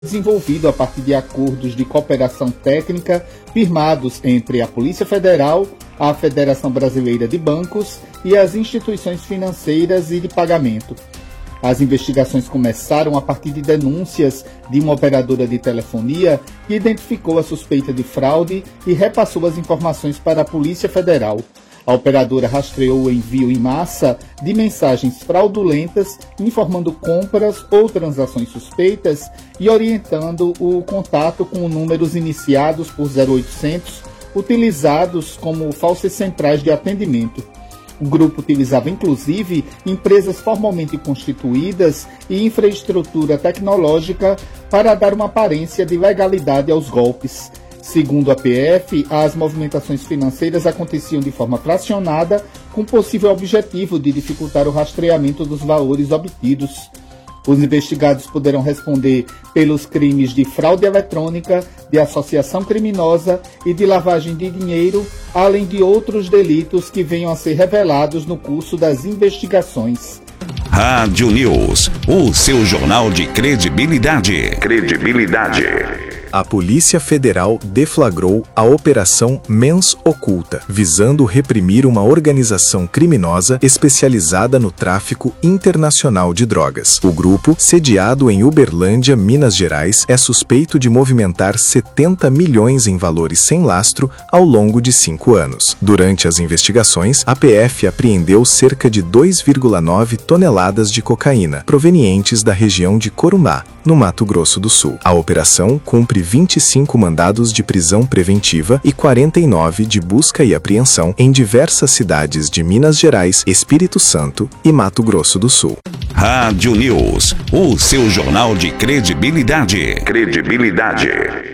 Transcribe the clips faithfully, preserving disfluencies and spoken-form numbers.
desenvolvido a partir de acordos de cooperação técnica firmados entre a Polícia Federal, a Federação Brasileira de Bancos e as instituições financeiras e de pagamento. As investigações começaram a partir de denúncias de uma operadora de telefonia que identificou a suspeita de fraude e repassou as informações para a Polícia Federal. A operadora rastreou o envio em massa de mensagens fraudulentas, informando compras ou transações suspeitas e orientando o contato com números iniciados por zero oitocentos, utilizados como falsas centrais de atendimento. O grupo utilizava, inclusive, empresas formalmente constituídas e infraestrutura tecnológica para dar uma aparência de legalidade aos golpes. Segundo a P F, as movimentações financeiras aconteciam de forma fracionada, com possível objetivo de dificultar o rastreamento dos valores obtidos. Os investigados poderão responder pelos crimes de fraude eletrônica, de associação criminosa e de lavagem de dinheiro, além de outros delitos que venham a ser revelados no curso das investigações. Rádio News, o seu jornal de credibilidade. Credibilidade. A Polícia Federal deflagrou a Operação Mens Oculta, visando reprimir uma organização criminosa especializada no tráfico internacional de drogas. O grupo, sediado em Uberlândia, Minas Gerais, é suspeito de movimentar setenta milhões em valores sem lastro ao longo de cinco anos. Durante as investigações, a P F apreendeu cerca de dois vírgula nove toneladas de cocaína, provenientes da região de Corumbá, no Mato Grosso do Sul. A operação cumpre vinte e cinco mandados de prisão preventiva e quarenta e nove de busca e apreensão em diversas cidades de Minas Gerais, Espírito Santo e Mato Grosso do Sul. Rádio News, o seu jornal de credibilidade. Credibilidade.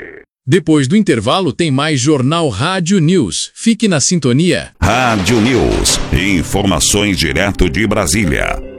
Depois do intervalo tem mais Jornal Rádio News. Fique na sintonia. Rádio News, informações direto de Brasília.